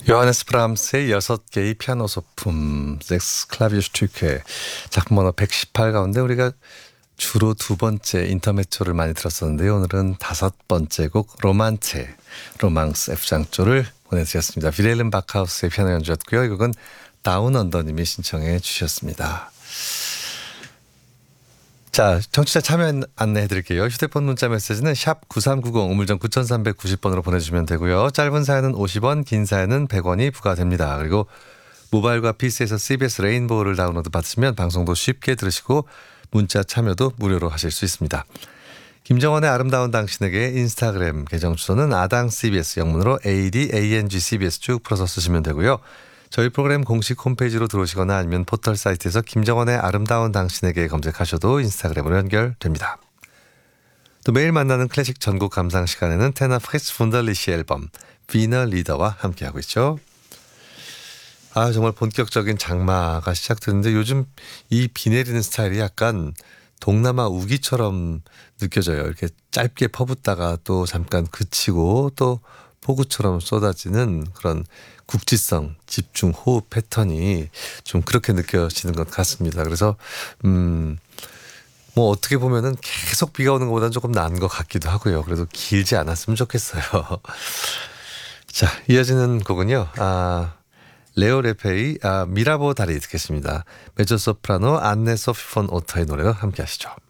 요하네스 브람스의 6개의 피아노 소품 섹스 클라비어슈튜케 작품 번호 118 가운데 우리가 주로 두 번째 인터메초를 많이 들었었는데요. 오늘은 5번째 곡 로만체, 로망스 F장조를 보내드렸습니다. 비레일른 바크하우스의 피아노 연주였고요. 이 곡은 다운 언더님이 신청해 주셨습니다. 자, 청취자 참여 안내해 드릴게요. 휴대폰 문자 메시지는 샵 9390 우물정 9390번으로 보내주시면 되고요. 짧은 사연은 50원, 긴 사연은 100원이 부과됩니다. 그리고 모바일과 PC에서 CBS 레인보우를 다운로드 받으시면 방송도 쉽게 들으시고 문자 참여도 무료로 하실 수 있습니다. 김정원의 아름다운 당신에게 인스타그램 계정 주소는 아당 CBS 영문으로 ADANG CBS 쭉 풀어서 쓰시면 되고요. 저희 프로그램 공식 홈페이지로 들어오시거나 아니면 포털 사이트에서 김정원의 아름다운 당신에게 검색하셔도 인스타그램으로 연결됩니다. 또 매일 만나는 클래식 전곡 감상 시간에는 테너 프리츠 분더리시 앨범 비너 리더와 함께하고 있죠. 정말 본격적인 장마가 시작되는데 요즘 이 비 내리는 스타일이 약간 동남아 우기처럼 느껴져요. 이렇게 짧게 퍼붓다가 또 잠깐 그치고 또 폭우처럼 쏟아지는 그런 국지성, 집중, 호흡 패턴이 좀 그렇게 느껴지는 것 같습니다. 그래서 뭐 어떻게 보면은 계속 비가 오는 것보다는 조금 나은 것 같기도 하고요. 그래도 길지 않았으면 좋겠어요. 자, 이어지는 곡은요. 레오 레페의 미라보 다리 듣겠습니다. 메조소프라노 안네 소피 폰 오터의 노래로 함께 하시죠.